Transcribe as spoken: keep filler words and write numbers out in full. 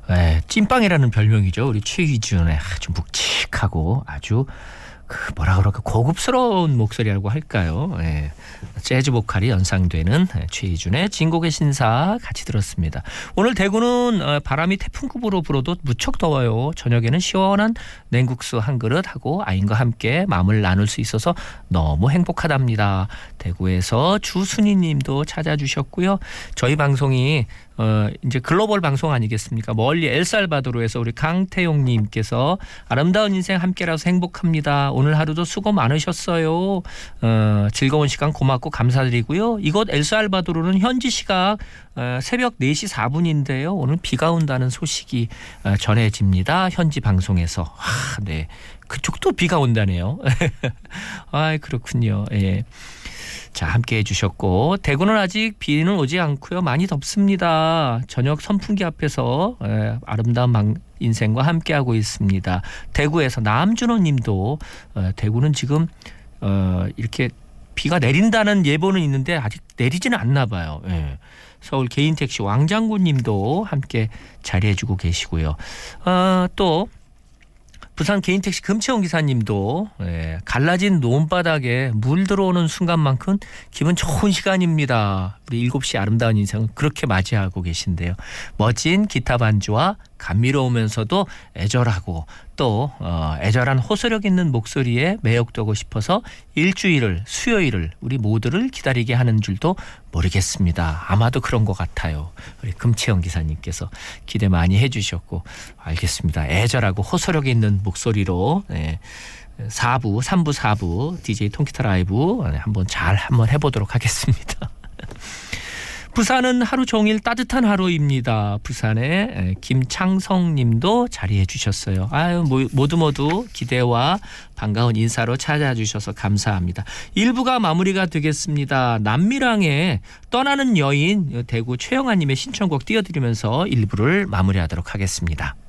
예, 찐빵이라는 별명이죠. 우리 최희준의 아주 묵직하고 아주 그 뭐라 그럴까 고급스러운 목소리라고 할까요? 예. 재즈 보컬이 연상되는 최희준의 진곡의 신사 같이 들었습니다. 오늘 대구는 바람이 태풍급으로 불어도 무척 더워요. 저녁에는 시원한 냉국수 한 그릇 하고 아인과 함께 마음을 나눌 수 있어서 너무 행복하답니다. 대구에서 주순희 님도 찾아주셨고요. 저희 방송이 어, 이제 글로벌 방송 아니겠습니까? 멀리 엘살바도르에서 우리 강태용 님께서 아름다운 인생 함께라서 행복합니다. 오늘 하루도 수고 많으셨어요. 어, 즐거운 시간 고맙고 감사드리고요. 이곳 엘살바도르는 현지 시각 어, 새벽 네 시 사 분인데요. 오늘 비가 온다는 소식이 어, 전해집니다. 현지 방송에서. 아, 네. 그쪽도 비가 온다네요. 아, 그렇군요. 예. 자, 함께 해주셨고 대구는 아직 비는 오지 않고요. 많이 덥습니다. 저녁 선풍기 앞에서 에, 아름다운 방, 인생과 함께하고 있습니다. 대구에서 남준호 님도 어, 대구는 지금 어, 이렇게 비가 내린다는 예보는 있는데 아직 내리지는 않나 봐요. 예. 서울 개인택시 왕장군 님도 함께 자리해주고 계시고요. 어, 또 부산 개인택시 금채원 기사님도 예, 갈라진 논바닥에 물 들어오는 순간만큼 기분 좋은 시간입니다. 우리 일곱 시 아름다운 인생은 그렇게 맞이하고 계신데요. 멋진 기타 반주와 감미로우면서도 애절하고 또 어, 애절한 호소력 있는 목소리에 매혹되고 싶어서 일주일을 수요일을 우리 모두를 기다리게 하는 줄도 모르겠습니다. 아마도 그런 것 같아요. 우리 금채영 기사님께서 기대 많이 해주셨고 알겠습니다. 애절하고 호소력 있는 목소리로 네, 사 부, 삼 부, 사 부 디제이 통기타 라이브 한번 잘 한번 해보도록 하겠습니다. 부산은 하루 종일 따뜻한 하루입니다. 부산의 김창성 님도 자리해 주셨어요. 아유, 모두 모두 기대와 반가운 인사로 찾아주셔서 감사합니다. 일 부가 마무리가 되겠습니다. 남미랑의 떠나는 여인 대구 최영아 님의 신청곡 띄워드리면서 일 부를 마무리하도록 하겠습니다.